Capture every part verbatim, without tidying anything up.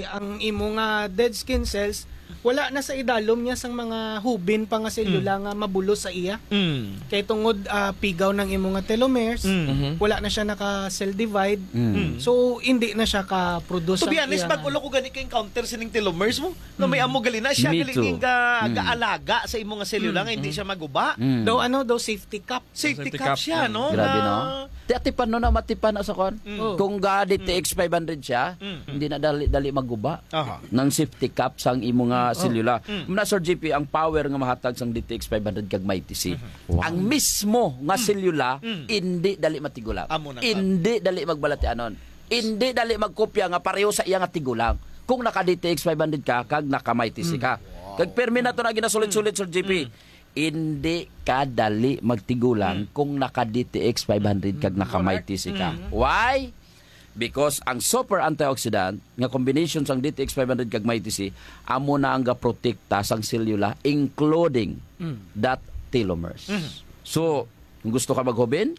Ang imo nga dead skin cells wala na sa idalom niya sang mga hubin pa nga selula mm. nga mabulos sa iya. Mm. Kay tungod uh, pigaw ng imo nga telomeres, mm-hmm. wala na siya naka cell divide. Mm. So hindi na siya ka produce. To be honest, pag ulo ko gani ka encounter sining telomeres mo, mm. no may amo gali na siya galing ka mm. gaalaga sa imo nga selula mm. nga hindi siya maguba. Mm. Daw ano, daw safety cup. Safety, safety cup, cup siya, mm. no? Grabe no. Ti atipan no na matipan na sa kon. Mm. Kung ga D T X five hundred siya, mm. hindi na dali dali maguba. Uh-huh. Nang safety cup sang imo nga selula. Mm. Muna Sir G P, ang power nga mahatag sang D T X five hundred kag may T C. Mm-hmm. Wow. Ang mismo nga selula mm. hindi dali matigulang. Hindi dali magbalatianon. Hindi dali magkopya nga pareho sa iya nga tigulang. Kung naka D T X five hundred ka kag naka may T C ka. Mm. Wow. Kag permi na to na ginasulit-sulit Sir G P. Mm. Hindi ka dali magtigulang mm. kung naka D T X five hundred kag naka may T C ka. Mm. Why? Because ang super antioxidant nga combination sang D T X five hundred kag may T C amo na ang gaprotekta sang selula including mm. that telomeres. Mm. So, kung gusto ka maghubin,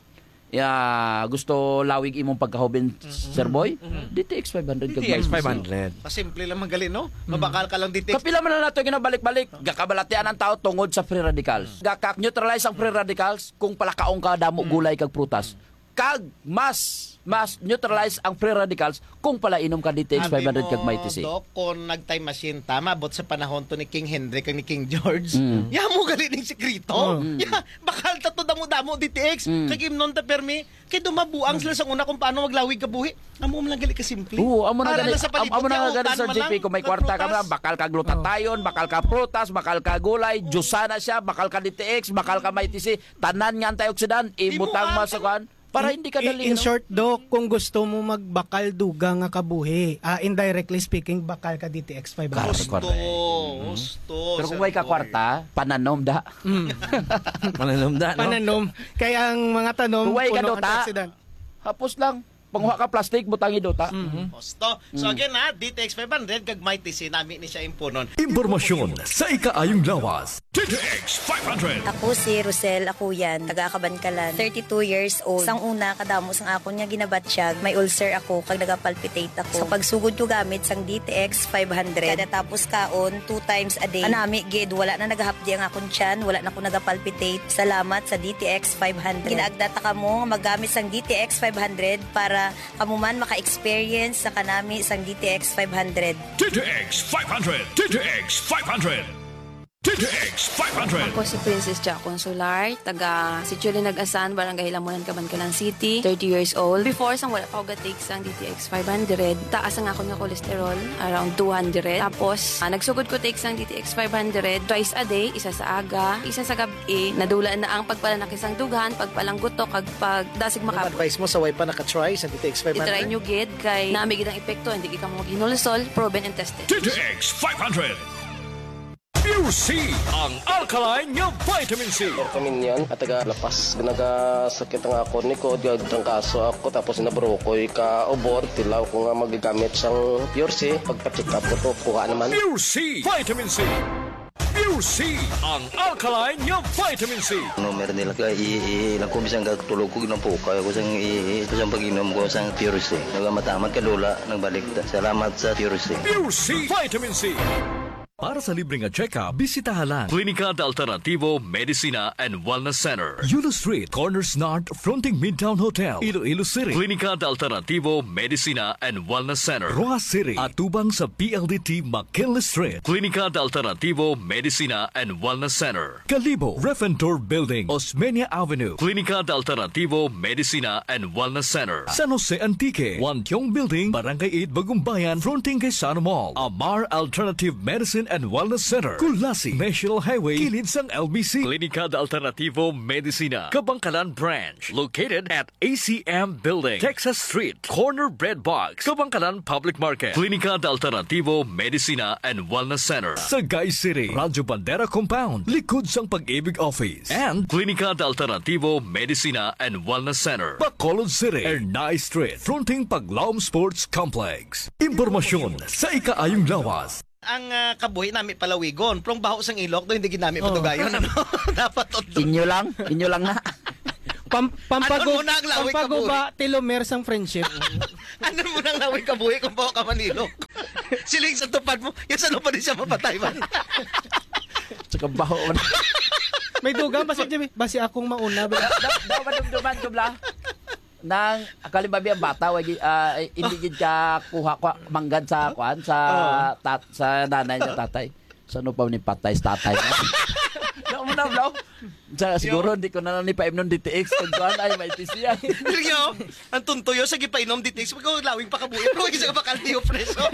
ya gusto lawig imong pagkahubin, mm-hmm. Sir Boy, mm-hmm. D T X five hundred kag may T C. five hundred. Pasimple lang magali no? Mabakal ka lang D T X. Kapila man na nato ginabalik-balik, gakabalatian ang tao tungod sa free radicals. Gakak neutralize ang free radicals kung palakaong ka damo gulay kag prutas. Kag mas mas neutralize ang free radicals kung pala inom ka D T X five hundred kag may T C. Dok, kung nag-time machine tama bot sa panahon to ni King Henry kag ni King George. Mm. Ya mo gali ning sekreto. Mm. Ya bakal ta to damo-damo D T X mm. kag imnon ta permi kay dumabuang mm. sila sa una kung paano maglawig ka buhi. Amo man lang gali ka simple. Oo, amo na gali. Amo na gali Sir G P kung may kwarta ka man, bakal ka glutathione, bakal ka prutas, bakal ka gulay, jusana siya, bakal ka D T X, bakal ka may T C, tanan nga antioxidant, ibutang masukan. Para hindi ka dali, in, in short, Doc, kung gusto mo magbakal duga nga kabuhi, uh, indirectly speaking, bakal ka D T X five hundred. Gusto, gusto. Pero kung may ka kwarta, pananom da. Mm. Pananom da, no? Pananom. Kaya ang mga tanom, kung may ka puno dota, hapos lang. Panghuha ka plastic, butangi dota. Mm-hmm. Gusto. So again ha, D T X five hundred, kag may T C, nami ni siya impunon. Impormasyon sa ikaayong lawas. D T X five hundred. Ako si Rosel Akuyan, taga-Kabankalan, thirty-two years old. Sang una, kadamo sang akon nga ginabatsyag, may ulcer ako, kag nagapalpitate ako. Sa pagsugod ko gamit sang D T X five hundred, kada tapos kaon, two times a day. Anami, gid, wala na nagahapdi ang akon tiyan, wala na ko nagapalpitate. Salamat sa D T X five hundred. Ginaagdata ka mo, magamit sang D T X five hundred para kamuman maka-experience sa kanami sang D T X five hundred. D T X five hundred. D T X five hundred. D T X five hundred. Ako si Princess Jack Consular, taga Sitio Nag-asan, Barangay Lamunan, Cabancalan City, thirty years old. Before, sang wala pa ako gatake sang D T X five hundred, taas ang ako nga cholesterol, around two hundred. Tapos, ah, nagsugod ko take sang D T X five hundred, twice a day, isa sa aga, isa sa gabi. Nadula na ang pagpalanaki sang dughan, pagpalanggutok, kag pagdasig makapot. Advice mo sa way pa naka-try sa D T X five hundred? I-try nyo gid, kay namigid ang epekto, hindi ka mo ginulusol, proven and tested. D T X five hundred. Pure C, ang alkaline nga vitamin C. Vitamin yan, at taga-lapas. Nagasakit ang ako ni ko, ang kaso ako, tapos nabrokoy ka obor, tilaw ko nga magagamit siyang Pure C. Pagpa-check up ko to, kuha naman. Pure C, vitamin C. Pure C, ang alkaline nga vitamin C. Numero nila ka, ilang ko bisang katulog ko ng po, kaya ko sang ito sa pag-inom ko sang Pure C. Nagamatamad ka lula, nagbalik. Salamat sa Pure C. Pure C, vitamin C. Para sa libreng check-up, bisitahan lang Klinika de Alternativo Medicina and Wellness Center, Yulo Street, Corners North, fronting Midtown Hotel, Iloilo City. Klinika de Alternativo Medicina and Wellness Center, Rojas City, atubang sa P L D T McKinley Street. Klinika de Alternativo Medicina and Wellness Center, Calibo, Refentor Building, Osmeña Avenue. Klinika de Alternativo Medicina and Wellness Center, San Jose Antique, Wantiong Building, Barangay eight, Bagumbayan, fronting kay Sano Mall. Amar Alternative Medicine and Wellness Center, Kulasi, National Highway, kilid sang L B C. Klinika de Alternativo Medicina, Kabangkalan Branch, located at A C M Building, Texas Street, Corner Bread Box, Kabangkalan Public Market. Klinika de Alternativo Medicina and Wellness Center, Sagay City, Radyo Bandera Compound, likod sang Pag-ibig Office, and Klinika de Alternativo Medicina and Wellness Center, Bacolod City, Ernay Street, fronting Paglaom Sports Complex. Impormasyon sa ikaayong lawas. Ang uh, kabuhi namin palawigon, prong baho sang ilok do hindi ginamit oh. Patugayon ano. Dapat to. Inyo lang, inyo lang na. Pam, pampagu, Ano muna ang laway pampaguba, telomere sang friendship. Ano mo nang laway kabuhi kung bawa ka manilok? Siling sa tupad mo, yan sa pa din siya mapatay man. Tsaka baho man. May dugang basi Jimmy, basi akong mauna. Daw ba dumduman dubla? Nang kalimbabi ang bata wagi uh, hindi gid ka kuha kwa manggad sa kwan sa tat, sa nanay niya tatay. Sa ano pa ni patay sa tatay niya. Daw mo na blaw. Sa siguro hindi ko na lang ni paimnon D T X kung kuan ay may T C yan. Yo, ang tuntoyo sa gipainom ditex, pag lawing pa kabuhi, pero wagi sa bakal Dio Preso.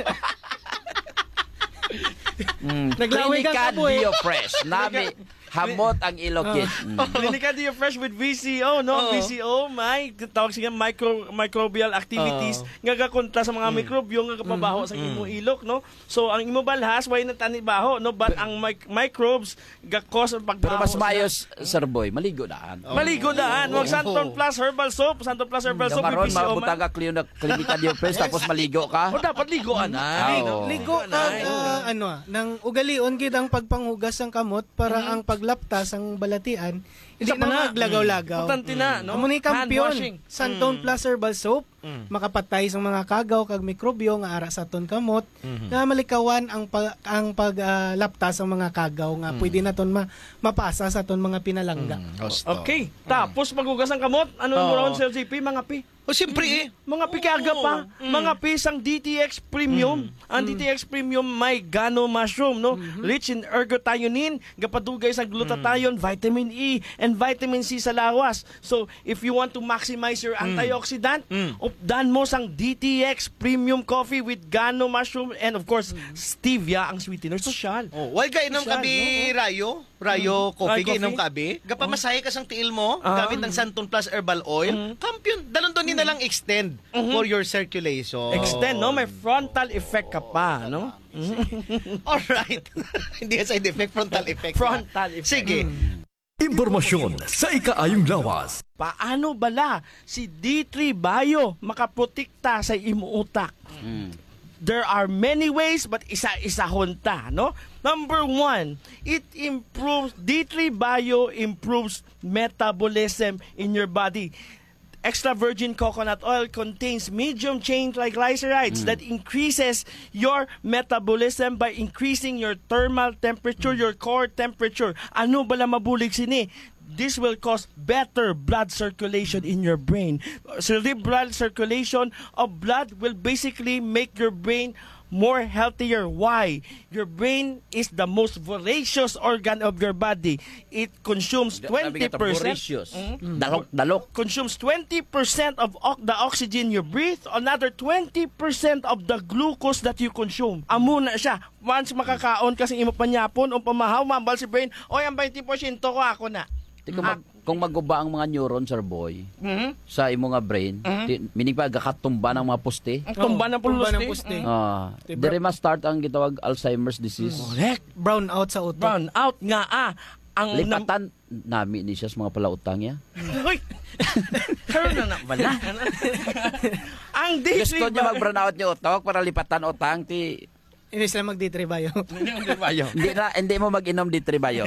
Mm. Naglaway ka Clinical kabuhi. Dio Fresh. Nami hamot ang ilokit. Mm. Clinical Dio Fresh with V C O, no? Oo. V C O, may tawag siya micro, microbial activities nga gakontra sa mga mikrobyo nga kapabaho sa imong ilok, no? So, ang imo balhas, way na tanibaho, no? But ang mic- microbes, ga-cause ang pagbaho. Pero mas sa- mayos, Sir Boy, maligo daan. Maligo daan. Wag Santon Plus Herbal Soap. Santon Plus Herbal Soap with Karon V C O mabutang man. ka Clinical Clinical Dio Fresh tapos maligo ka. O dapat ligoan na. Ah, oo. Ligo kag ah, ano ah, nang ugalion gid ang pagpanghugas ng kamot para ang paglaptas ang balatian hindi Isa pa na na. maglagaw-lagaw. Importante na, no? Amo ni Hand kampiyon. washing. Santone Plus Herbal Soap makapatay sa mga kagaw kag mikrobyo nga ara sa aton kamot nga malikawan ang pa, ang paglaptas ang mga kagaw nga pwede naton ma, mapasa sa aton mga pinalangga. Okay. Tapos maghugas ang kamot. Ano mo ron, Sir J P? Mga pi. O siyempre eh. Mga pikaga pa, mga pisang D T X Premium. Ang D T X Premium may gano mushroom, no? Rich in ergothioneine, gapadugay sa glutathione, vitamin E, and vitamin C sa lawas. So, if you want to maximize your antioxidant, updan mo sang D T X Premium Coffee with gano mushroom and of course, stevia ang sweetener. Social. Oh, why ka inom Social, kabi no? rayo? Rayo coffee Ay, ka inom coffee? kabi? Gapamasahe ka sang tiil mo Ah. gamit ng Santon Plus Herbal Oil. Kampiyon, dalon doon na lang extend for your circulation. Extend, no? May frontal effect ka pa, no? Alright. Hindi side effect, frontal effect. Frontal effect. Sige. Impormasyon sa ikaayong lawas. Paano bala si D three Bio makaprotekta sa imo utak? There are many ways but isa-isa hunta, no? Number one, it improves, D three Bio improves metabolism in your body. Extra virgin coconut oil contains medium chain triglycerides that increases your metabolism by increasing your thermal temperature, your core temperature. Ano bala mabulig sini? This will cause better blood circulation in your brain. Cerebral circulation of blood will basically make your brain more healthier. Why? Your brain is the most voracious organ of your body. It consumes twenty percent. Dalok, dalok. Consumes twenty percent of o- the oxygen you breathe, another twenty percent of the glucose that you consume. Amo na siya. Once makakaon kasi imo panyapon o pamahaw, mambal si brain, oy, ang twenty percent ko ako na. Di kung, mag, kung maguba ang mga neuron, Sir Boy, Mhm. sa imo nga brain, di, minig pa gakatumba ng mga poste. Ang tumba ng tumba ng pulos. puste. Ah, Diba? dire ma-start ang gitawag Alzheimer's disease. Correct. Brown out sa utok. Brown out nga ah. Ang Lipatan nami ni siya sa mga palautang niya. Hoy. Karon na na bala. Ang D three Gusto niya mag-brown out niya utok para lipatan utang ti Hindi sila mag-D three Bio. hindi na hindi mo mag-inom di tribayo.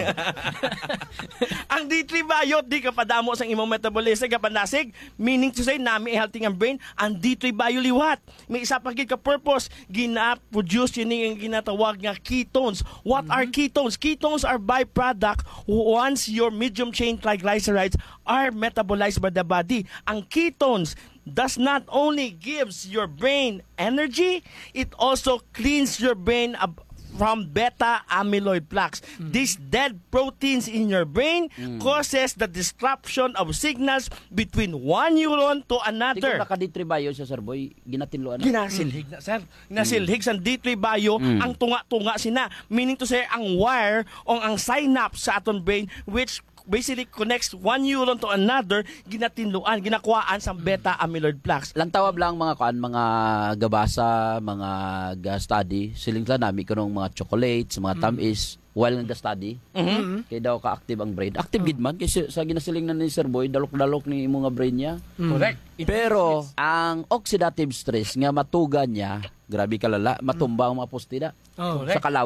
Ang D three Bio, di ka padamo sa imong metabolism, ka panasig, meaning to say, nami healthy ang brain, ang D three Bio liwat. May isa pa gid ka purpose, gina-produce yun yung ginatawag nga ketones. What are ketones? Ketones are byproduct once your medium chain triglycerides are metabolized by the body. Ang ketones does not only gives your brain energy, it also cleans your brain ab- from beta amyloid plaques. These dead proteins in your brain causes the disruption of signals between one neuron to Di ko another. naka di tribayo siya, Sir Boy, ginatinluan na. Ginasilhig na, sir. Ginasilhig sa D three Bio, ang tunga-tunga sina. Meaning to say, ang wire o ang synapse sa aton brain, which basically connects one neuron to another, ginatinluan, ginakuhaan sa beta amyloid plaques. Lantawab lang mga kuan, mga gabasa, mga ga-study, siling lang nami ko ng mga chocolates, mga tamis, while nag-study. Kaya daw ka-active ang brain. Active gid man kasi sa ginasiling na ni Sir Boy, dalok-dalok ni imo nga brain niya. Correct. Pero ang oxidative stress nga matuga niya, grabe kalala, matumba ang mga postida Oh. sa kalawig.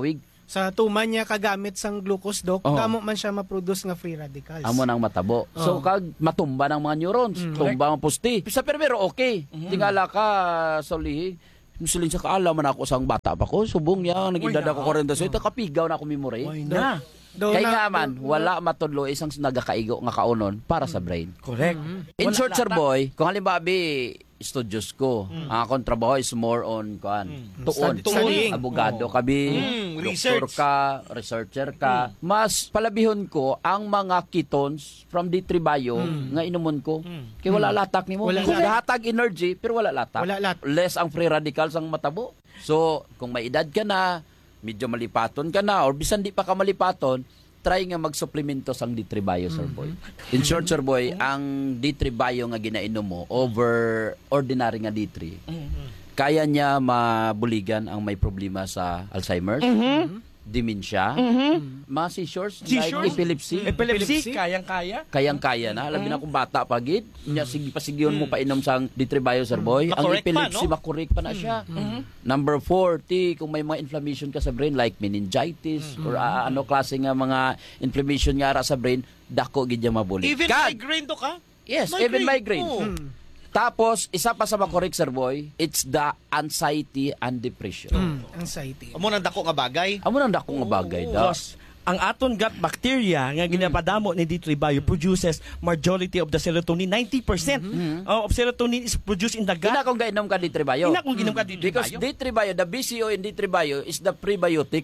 sa tuman niya kagamit sang glucose dok, Oo. damo man siya ma-produce nga free radicals. Amo nang matabo. So Oo. kag matumba ng mga neurons, tumba ang pusti. Sa pero okay. Tingala ka solihi. Musulin sa kaala man ako sang bata pa ko, subong ya nagidada ko forty so ito kapigaw na ako memory. Na. Do Kaya na- nga man, wala matudlo isang nagakaigo nga kaunon para sa brain. Correct. In Wala short, sir lata. boy, kung halimbawa bi studios ko, ang akong trabaho is more on kuan, tuon, Studying. abogado ka bi, Mm, doktor research. ka, researcher ka. Mas palabihon ko ang mga ketones from D three Bio nga inumon ko. Kaya wala latak nimo. Wala Kung latak. hatag energy pero wala latak. Wala latak. Less ang free radicals ang matabo. So, kung may edad ka na, medyo malipaton ka na, or bisan di pa ka malipaton, try nga magsuplemento sang D three Bio, sir boy. In short, sir boy, ang D three Bio nga ginainom mo over ordinary nga D three, kaya niya mabuligan ang may problema sa Alzheimer's, dementia, mga seizures, like Seizures? epilepsy, Epilepsy, Epilepsy? kayang-kaya. kayang-kaya na. Labi na kung bata pa gid, nya sige pasigyon mo pa inom sang D three Bio, sir boy. Ang Makorek pa, epilepsy no? makorek pa na siya. Number four, ti, kung may mga inflammation ka sa brain like meningitis or ah, ano klase nga mga inflammation nga ara sa brain, dako gid niya mabuli. Even Kag- migraine to ka? Yes, even migraine. Oo. Tapos, isa pa sa makorek, sir boy, it's the anxiety and depression. Mm, anxiety. Amo nang dako nga bagay. Amo nang dako nga bagay da. Plus, ang aton gut bacteria nga ginapadamo ni D three Bio produces majority of the serotonin, ninety percent uh, of serotonin is produced in the gut. Ina kung gainom ka D three Bio. Ina kung ginom ka D three Because Bio. D three Bio, the B C O in D three Bio is the prebiotic.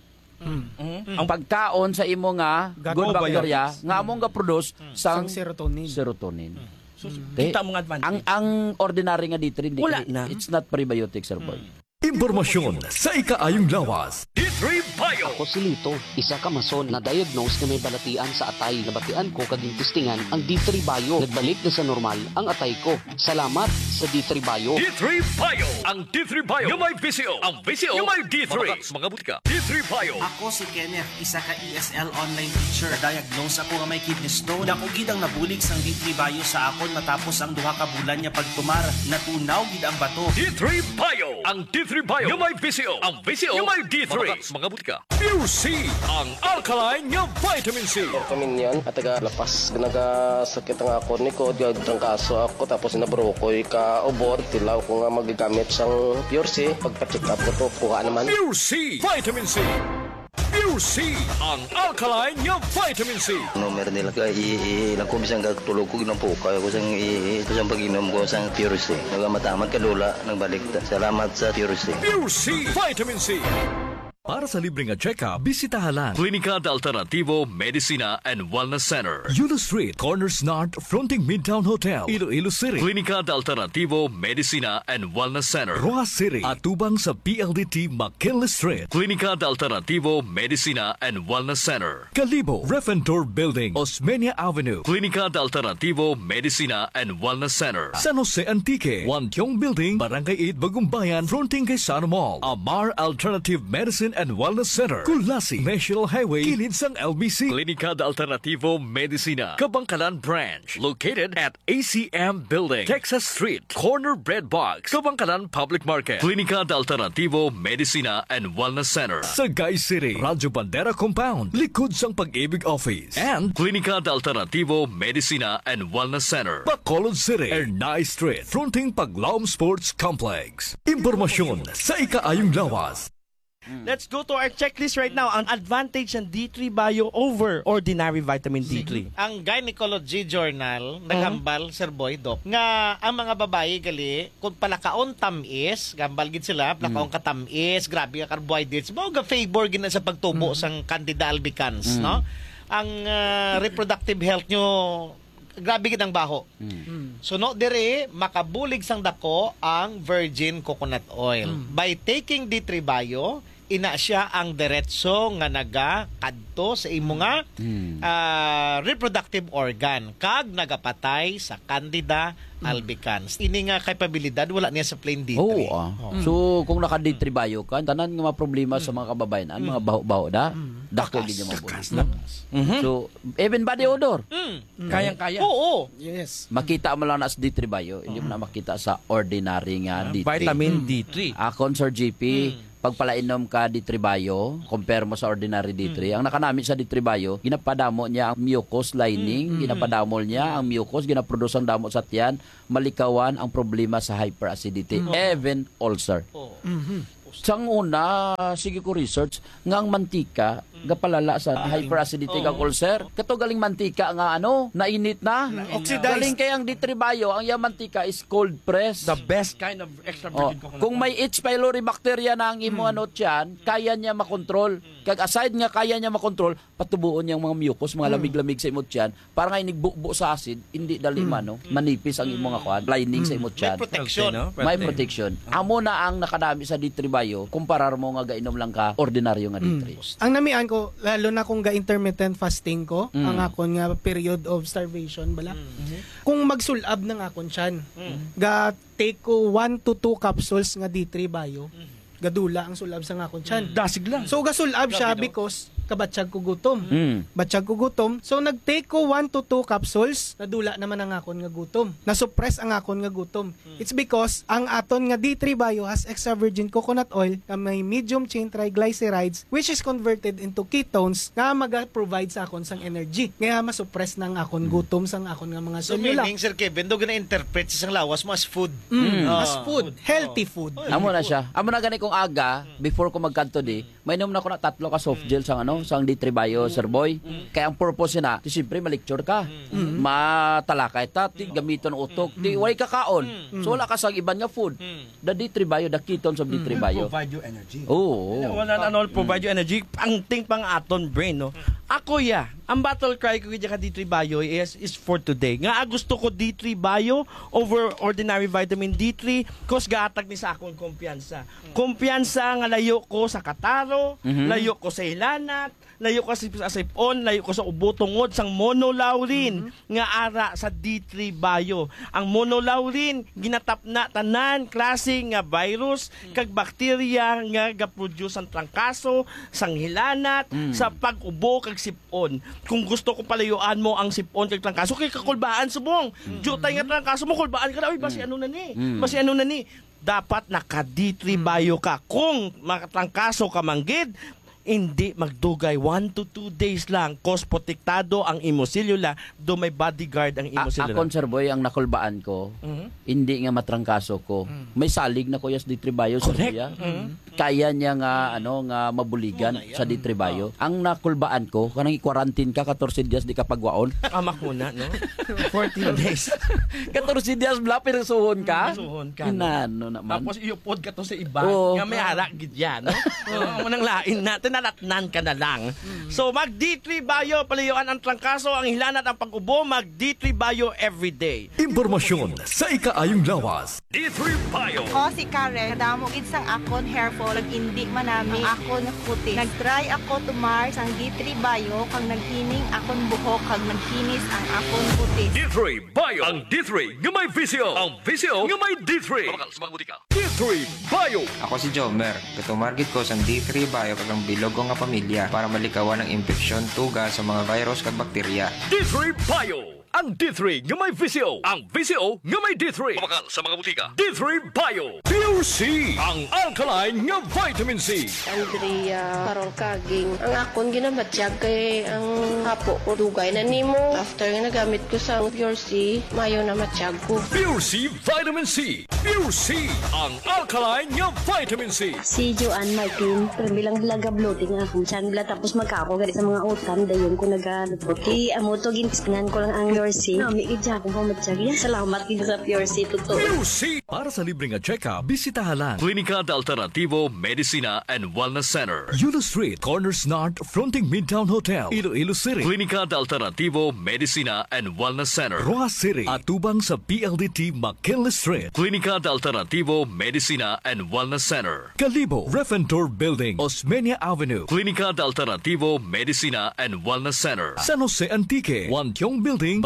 Ang pagkaon sa imo nga Gut good probiotics. bacteria nga among ga produce sang Sang serotonin. serotonin. So, Te, kita mo nga advantage. ang ang ordinary nga D three hindi Wala hindi- na. it's not prebiotic, sir boy. Impormasyon sa ikaayong lawas. D three Bio. Ako si Lito, isa ka mason na diagnose na may balatian sa atay. Nabatian ko kaging testingan ang D three Bio. Nagbalik na sa normal ang atay ko. Salamat sa D three Bio. D three Bio. Ang D three Bio yung may B C O. Ang B C O yung may D three. Mga butika. D three Bio. Ako si Kenneth, isa ka E S L online teacher. Diagnose ako nga may kidney stone. Dako gid ang nabulig sang D three Bio sa akon matapos ang duha ka bulan niya pagtumar. Natunaw gid ang bato. D three Bio. Ang D three Bio yung may B C O. Ang B C O yung may D three. Mga butika. Pure C. Ang alkaline nga vitamin C. Kami niyan at taga lapas nagasakit ang ako ni ko diag trangkaso ako tapos nabrokoy ka ubor tilaw ko nga magagamit sang Pure C pagpa-check up ko to kuha naman. Pure C. Vitamin C. Pure C. Ang alkaline nga vitamin C. Numero nila ka ilang ko bisang tulog ko ng po kaya ko sang ito sang pag-inom ko sang Pure C. Nagamatamat ka lula nagbalik ta. Salamat sa Pure C. Pure C. Vitamin C. Para sa libreng check-up, bisitahan lang Klinika de Alternativo Medicina and Wellness Center. Yulo Street, Corners North, fronting Midtown Hotel, Iloilo City. Klinika de Alternativo Medicina and Wellness Center. Rojas City, atubang sa P L D T McKinley Street. Klinika de Alternativo Medicina and Wellness Center. Kalibo, Refentor Building, Osmeña Avenue. Klinika de Alternativo Medicina and Wellness Center. San Jose Antique, Wantiong Building, Barangay eight, Bagumbayan, fronting kay Sana Mall. Amar Alternative Medicine and Wellness Center. Kulasi, National Highway, kilid sang L B C. Klinika de Alternativo Medicina, Kabangkalan Branch. Located at A C M Building, Texas Street, Corner Bread Box, Kabangkalan Public Market. Klinika de Alternativo Medicina and Wellness Center. Sagay City, Radyo Bandera Compound, likod sang Pag-ibig Office. And Klinika de Alternativo Medicina and Wellness Center. Bacolod City, Ernay Street, fronting Paglaom Sports Complex. Impormasyon sa ikaayong lawas. Let's go to our checklist right now. Ang advantage ng D three Bio over ordinary vitamin D three. Ang Gynecology Journal naghambal, Sir Boy Doc, nga ang mga babae gali kung palakaon tamis, gambal gid sila, palakaon ka tamis, grabe ka carbohydrates, mao ga favor gid na sa pagtubo sang Candida albicans, no? Ang ah, reproductive health nyo grabe gid ang baho. So no dire makabulig sang dako ang virgin coconut oil. By taking D three Bio, ina siya ang diretso nga naga kadto sa imo nga ah, reproductive organ kag nagapatay sa Candida albicans. Ini nga kapabilidad wala niya sa plain D three. Oo. ah. So kung naka D three Bio ka, tanan nga mga problema sa mga kababayan, mga baho-baho da, dako gid mo mabulig. So even body odor, Kayang-kaya. Oo. Yes. makita mo lang na sa D three Bio, hindi mo na makita sa ordinary nga D three. Vitamin D three. Akon Sir G P, pagpalainom ka D three Bio, compare mo sa ordinary D three, ang nakanami sa D three Bio, ginapadamo niya ang mucus lining, ginapadamo niya ang mucus, ginaproduce ang damo sa tiyan, malikawan ang problema sa hyperacidity, even ulcer. Sang una, sige ko research, nga ang mantika, gapalala sa hyperacidity kag ulcer. Kato galing mantika nga ano, nainit na. Oxidized. Galing kay ang D three Bio, ang yung mantika is cold press. The best kind of extra Oh, virgin coconut kung may oil. H. pylori bacteria na ang imo ano tiyan, kaya niya makontrol. Kag aside nga kaya niya makontrol, patubuon niyang mga mucus, mga lamig-lamig sa imo tiyan, para nga inigbubo sa acid, hindi dali man no, manipis ang imo nga kwan, lining sa imo tiyan. May protection. May protection. Amo na ang nakadami sa D three Bio, kumparar mo nga gainom lang ka ordinaryo nga D three. Ang namian ko, lalo na kung ga-intermittent fasting ko, Mm. ang akon nga period of starvation, bala. Kung magsulab ng akon siyan, ga take ko one to two capsules nga D three Bio, gadula ang sulab sa akon siyan. Dasig lang. So gasulab siya because kabatsyag ko gutom. Mm. Batsyag ko gutom. So nag-take ko one to two capsules, nadula naman ang akon nga gutom. Nasuppress ang akon nga gutom. It's because ang aton nga D three Bio has extra virgin coconut oil na may medium chain triglycerides which is converted into ketones nga maga-provide sa akon sang energy. Kaya masuppress ng akon gutom sang akon nga mga So selula. meaning, Sir Kevin, do na-interpret sa isang lawas mo as food. Mm. Ah. As food, healthy food. Amo na siya. Amo na gani kong aga, before ko magkanto di, may inom na ko na tatlo ka soft gel sang ano, sang D three Bio, Sir Boy. Kaya ang purpose na, di siyempre malecture ka. Matalakay ta, ti gamiton utok, ti way kakaon. So wala ka sang iban nga food. The D three Bio, the ketones of D three Bio. Provide you energy. Oo. Wala na ano, provide you energy. Ang ting pang aton brain, no? Ako, ya, ang battle cry ko kaya ka D three Bio is, is for today. Nga, gusto ko D three Bio over ordinary vitamin D three cause gaatag ni sa akong kumpiyansa. Kumpiyansa nga layo ko sa kataro, layo ko sa ilanat, layo ko sa sipon, layo ko sa ubotungod sang monolaurin nga ara sa D three Bio. Ang monolaurin ginatap na tanan klase nga virus kag bakterya nga ga-produce ang trangkaso, sang hilanat, sa pag-ubo kag sipon. Kung gusto ko palayuan mo ang sipon kag trangkaso kay kakulbaan subong. Jutay nga trangkaso mo kulbaan ka na, oy basi ano na ni? Basi ano na ni? Dapat naka D three Bio ka. Kung makatrangkaso ka manggid, hindi magdugay one to two days lang cause protektado ang imo selula do may bodyguard ang imo A- selula. Akon, Sir Boy, ang nakulbaan ko, hindi nga matrangkaso ko. May salig na kuya sa D three Bio, Sir Correct. Kuya. Kaya niya nga ano nga mabuligan sa D three Bio. Ang nakulbaan ko, kanang i-quarantine ka fourteen days di ka pagwaon. Amak muna, no? fourteen days. fourteen days bla pero suhon ka. Suhon ka, no? Inano naman. Tapos iupod ka to sa iba. Oo. Nga may ara gid yan, no? Ang unang lain natin nalatnan ka na lang. So mag D three Bio palayuan ang trangkaso, ang hilanat, ang pag-ubo, mag D three Bio everyday. Impormasyon sa ikaayong lawas. D three Bio. Ako si Karen, kadamo gid sang akon hair fall, indi manami ako na puti. Nag-try ako tumar sang D three Bio kang naghining akon buhok kag nagkinis ang akon puti. D three Bio. Ang D three nga may visio. Ang visio nga may D three. D three Bio. Ako si Jomer. Katumargit ko sa D three Bio kag ang bilog ko nga pamilya para malikawan ang infeksyon, tuga sa mga virus kag bakterya. D three Bio. Ang D three nga may visio. Ang visio nga may D three. Pamakal sa mga butika. D three Bio. Pure C. Ang alkaline nga vitamin C. Andrea Karongkaging. Ang akon ginabatyag kay ang hapo ko dugay na nimo. After nga nagamit ko sa Pure C, mayo na matyag ko. Pure C Vitamin C. Pure C. Ang alkaline nga vitamin C. Si Joanne Martin, pero bilang laga bloating akong tiyan bila tapos magkako gali sa mga utan dayon ko nagalupot. Di amo to gintistingan ko lang ang Pure C. Nami gidya akong pamatyag. Ya, salamat gid sa Pure C totoo. Pure C. Para sa libreng check-up, bisitahan lang Klinika de Alternativo Medicina and Wellness Center. Yulo Street, Corners North, fronting Midtown Hotel, Iloilo City. Klinika de Alternativo Medicina and Wellness Center. Roa City, atubang sa P L D T McKinley Street. Klinika de Alternativo Medicina and Wellness Center. Kalibo, Refentor Building, Osmeña Avenue. Klinika de Alternativo Medicina and Wellness Center. San Jose Antique, Wantiong Building,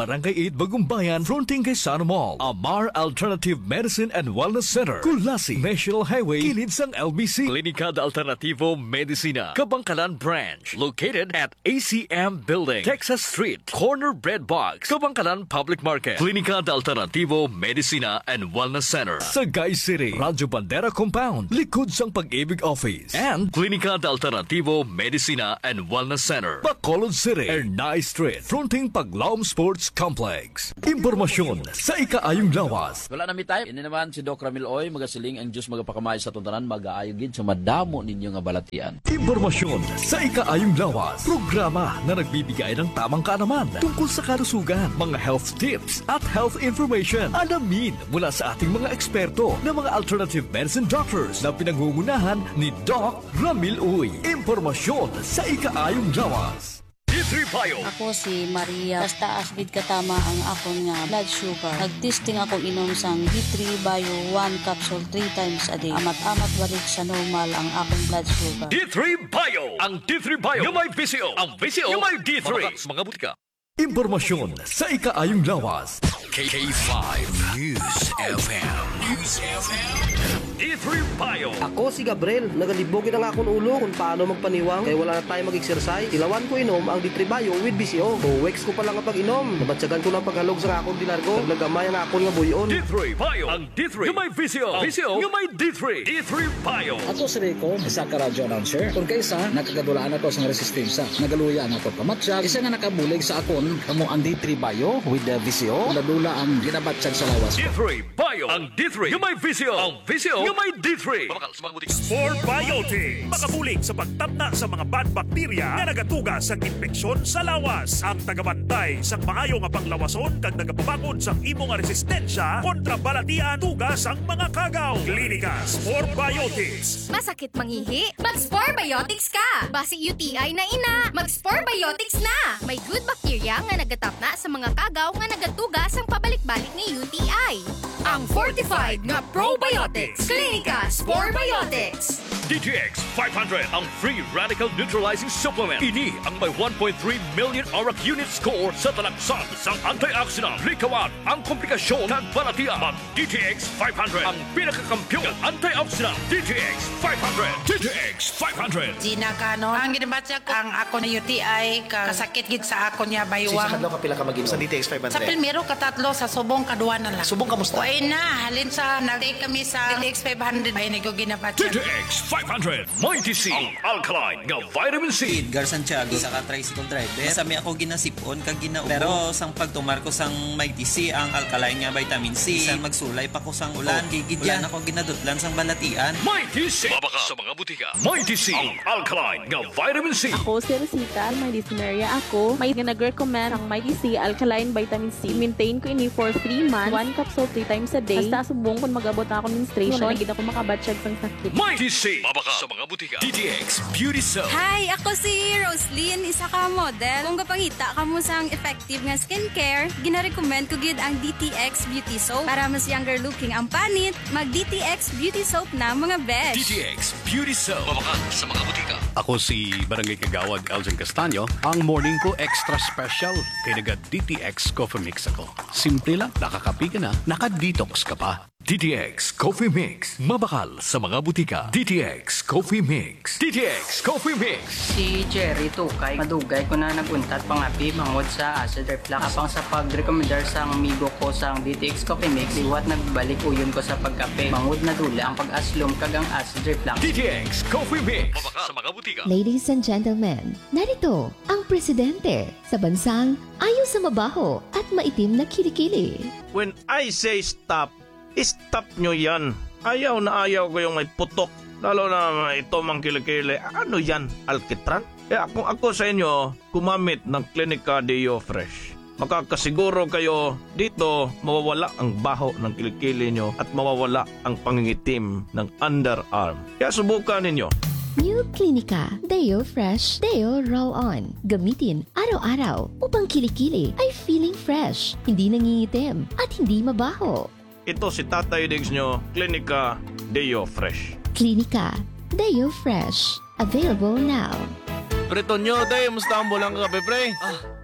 Barangay eight, Bagumbayan, fronting kay Sana Mall. Amar Alternative Medicine and Wellness Center, Kulasi, National Highway, kilid sang L B C. Klinika de Alternativo Medicina, Kabangkalan Branch, located at A C M Building, Texas Street, Corner Bread Box, Kabangkalan Public Market. Klinika de Alternativo Medicina and Wellness Center, Sagay City, Radyo Bandera Compound, likod sang Pag-ibig Office. And Klinika de Alternativo Medicina and Wellness Center, Bacolod City, Ernay Street, fronting Paglaom Sports Complex. Impormasyon sa ikaayong lawas. Wala na mi time. Ini naman si Doc Ramil Oy, magasiling ang Diyos magapakamay sa tuntanan, mag-aayogin sa madamo ninyo nga balatian. Impormasyon sa ikaayong lawas. Programa na nagbibigay ng tamang kaalaman tungkol sa kalusugan, mga health tips at health information. Alamin mula sa ating mga eksperto na mga alternative medicine doctors na pinangungunahan ni Doc Ramil Oy. Impormasyon sa ikaayong lawas. D three Bio. Ako si Maria. Basta asbid katama ang akon nga blood sugar. Nagtesting ako inom sang D three Bio one capsule three times a day. Amat-amat balik sa normal ang akong blood sugar. D three Bio. Ang D three Bio yung may V C O. Ang V C O yung may D three. Mga, mga butika. Impormasyon sa ikaayong lawas. K K five News F M. News F M. D three Bio. Ako si Gabriel. Nagalibogin ang akong ulo kung paano magpaniwang. Kaya wala na tayo mag-exercise. Ilawan ko inom ang D three Bio with B C O. Two weeks ko pa lang ang pag-inom. Nabatsagan ko lang paghalog sa akong dinargo. Naglagamay ang akong nga buyon. D three Bio. Ang D three yung may V C O. V C O yung may D three. D three Bio. Ako si Rico, isa ka radyo announcer. Kung kaysa, nakagadulaan ako sa resistensya. Nagaluya na ako kamatsyag. Isa nga nakabulig sa akon kamo ang D three Bio with the V C O. Ladula ang ginabatsyag sa lawas. D three Bio. Ang D three yung may V C O. Ang V C O yung may D three. Sport Biotics. Makabulig sa pagtabna sa mga bad bakterya na nagatuga sa infeksyon sa lawas. Ang tagabantay sa maayo nga panglawason kag nagapabakod sa imo nga resistensya kontra balatian tugas ang mga kagaw. Klinika Sport Biotics. Masakit mangihi? Mag-Sport Biotics ka! Basi U T I na ina, mag-Sport Biotics na! May good bacteria nga nagatapna sa mga kagaw nga nagatugas ang pabalik-balik ni U T I. Ang fortified nga probiotics. Klinika Sport Biotics. D T X five hundred ang free radical neutralizing supplement. Ini ang may one point three million auric unit score sa talagsan sang antioxidant. Likawan ang komplikasyon ng balatian. Mag D T X five hundred ang pinakakampiyon ng antioxidant. D T X five hundred. D T X five hundred. Gina Cano, ang ginabatsa ko ang ako na U T I ka kasakit gid sa ako niya baywang. Sa kadlaw ka pila ka mag-inom sa D T X five hundred? Sa primero katatlo sa subong kaduwa na lang. Subong kamusta? Ay na, halin sa nag-take kami sa D T X five hundred ay nag ginabatsa. D T X five hundred. Mighty C. Ang alkaline nga vitamin C. Edgar Santiago, isa ka tricycle driver. Sami ako ginasipon kag ginaubo. Pero sang pagtumar ko sang Mighty C ang alkaline nga vitamin C. Isang magsulay pa ko sang ulan. Oh, gigid yan ako ginadutlan sang balatian. Mighty C. Mabaka sa mga butika. Mighty C. Ang alkaline nga vitamin C. Ako si Rosita, may listenerya ako. May nag-recommend ang Mighty C alkaline vitamin C. Maintain ko ini for three months. One capsule three times a day. Basta subong kung mag-abot ako menstruation. Nagid ako makabatsyag sang sakit. Mighty C. Mabaka sa mga butika. D T X Beauty Soap. Hi, ako si Roslyn, isa ka model. Kung kapangita ka mo sang effective nga skincare, gina-recommend ko gid ang D T X Beauty Soap. Para mas younger looking ang panit, mag D T X Beauty Soap na mga besh. D T X Beauty Soap. Mabaka sa mga butika. Ako si Barangay Kagawad Elgin Castaño. Ang morning ko extra special kay naga D T X Coffee Mix ako. Simple lang, nakakapi ka na, naka-detox ka pa. D T X Coffee Mix. Mabakal sa mga butika. D T X Coffee Mix. D T X Coffee Mix. Si Jerry Tukay, madugay ko na naguntat pangapi mangod sa acid reflux. Apang sa pag-recommendar sa amigo ko sa D T X Coffee Mix, iwat nagbalik uyon ko sa pagkape. Mangod na dula ang pag-aslom kagang acid reflux. D T X Coffee Mix. Mabaka sa mga butika. Ladies and gentlemen, narito ang presidente sa bansang ayaw sa mabaho at maitim na kilikili. When I say stop, stop nyo yan. Ayaw na ayaw ko yung may putok. Lalo na ito mang kilikili. Ano yan? Alkitran? Kaya kung ako sa inyo, kumamit ng Klinika Deo Fresh. Makakasiguro kayo dito mawawala ang baho ng kilikili nyo at mawawala ang pangingitim ng underarm. Kaya subukan ninyo. New Klinika Deo Fresh Deo Roll-On. Gamitin araw-araw upang kilikili ay feeling fresh, hindi nangingitim at hindi mabaho. Ito si Tatay Diggs nyo, Klinika Deo Fresh. Klinika Deo Fresh. Available now. Pretonyo, day, musta ang bulang kape, pre? Ah,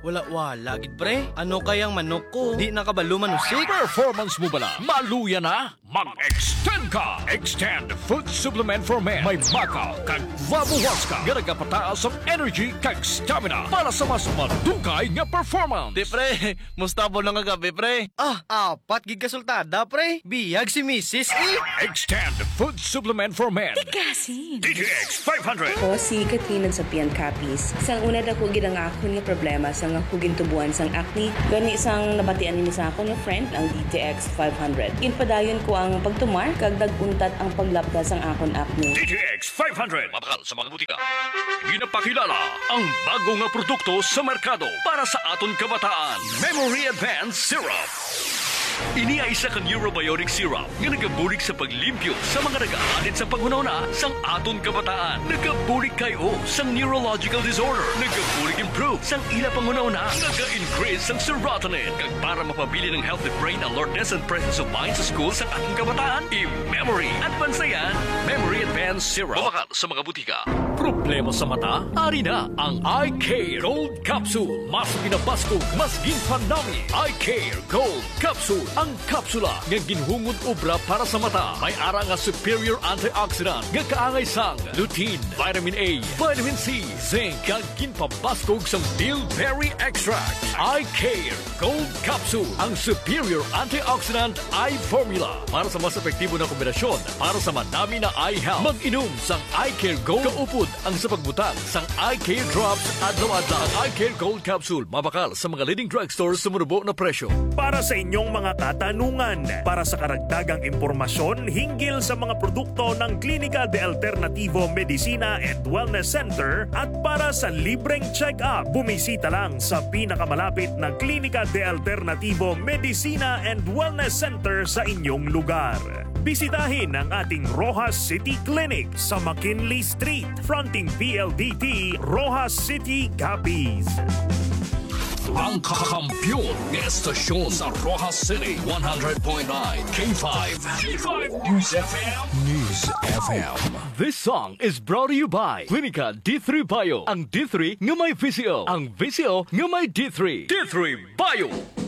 Wala-wala, gid pre. Ano kayang manok ko? Di nakabalo manusik. Performance mo bala? Maluya na? Mag-extend ka! Extend Food Supplement for Men. May makaw kag vabuwas ka. Nga nagapataas ang energy kag stamina para sa mas madugay nga performance. Di pre, mustabo na nga gabi pre. Ah, apat gig kasultada pre. Biyag si Missus E. Extend Food Supplement for Men. Tikasin. D T X five hundred. Ako si Katrina sa Pian Capis. Sang una da ko ginangakon nga problema sang ako gintubuan sang acne. Gani isang nabatian ni sa akon nga friend ang D T X five hundred. Inpadayon ko ang pagtumar kag daguntat ang paglapda sang akon acne. D T X five hundred. Mabakal sa mga butika. Ginapakilala ang bago nga produkto sa merkado para sa aton kabataan. Memory Advanced Syrup. Ini ay isa ka neurobiotic syrup nga nagabulig sa paglimpyo sa mga nag-aalit sa panghunahuna sang aton kabataan. Nagabulig kayo sang neurological disorder. Nagabulig improve sang ila panghunahuna. Naga-increase sang serotonin. Kag para mapabili ng healthy brain alertness and presence of mind sa school sa ating kabataan. I-Memory Advance yan. Memory Advanced Syrup. Mabakal sa mga butika. Problema sa mata? Ari na ang Eye Care Gold Capsule. Mas pinabaskog, mas ginpanami. Eye Care Gold Capsule. Ang kapsula nga ginhungod obra para sa mata. May ara nga superior antioxidant nga kaangay sang lutein, vitamin A, vitamin C, zinc kag ginpabaskog sang bilberry extract. Eye Care Gold Capsule. Ang superior antioxidant eye formula para sa mas epektibo na kombinasyon para sa madami na eye health. Mag-inom sang Eye Care Gold. Kaupod ang sa pagbutang sang Eye Care Drops adlaw-adlaw. Ang Eye Care Gold Capsule mabakal sa mga leading drugstores sa munubo na presyo. Para sa inyong mga katanungan, para sa karagdagang impormasyon hinggil sa mga produkto ng Klinika de Alternativo Medicina and Wellness Center at para sa libreng check-up, bumisita lang sa pinakamalapit na Klinika de Alternativo Medicina and Wellness Center sa inyong lugar. Bisitahin ang ating Rojas City Clinic sa McKinley Street, fronting P L D T, Rojas City, Capiz. Ang kakampiyon ng estasyon sa Rojas City, one hundred point nine K five. K five News F M. News F M. This song is brought to you by Klinika D three Bio. Ang D three nga may V C O. Ang V C O nga may D three. D three Bio.